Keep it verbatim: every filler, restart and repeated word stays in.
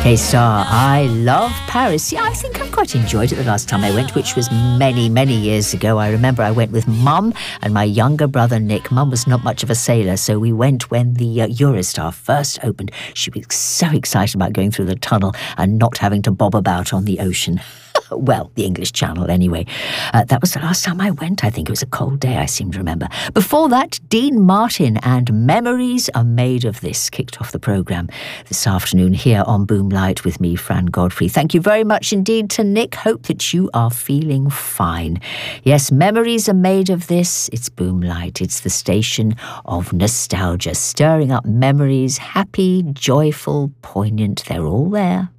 K-Star, I love Paris. Yeah, I think I quite enjoyed it the last time I went, which was many, many years ago. I remember I went with Mum and my younger brother Nick. Mum was not much of a sailor, so we went when the uh, Eurostar first opened. She was so excited about going through the tunnel and not having to bob about on the ocean. Well, the English Channel, anyway. Uh, that was the last time I went. I think it was a cold day, I seem to remember. Before that, Dean Martin and Memories Are Made of This kicked off the programme this afternoon here on Boomlight with me, Fran Godfrey. Thank you very much indeed to Nick. Hope that you are feeling fine. Yes, Memories Are Made of This. It's Boomlight. It's the station of nostalgia, stirring up memories, happy, joyful, poignant. They're all there.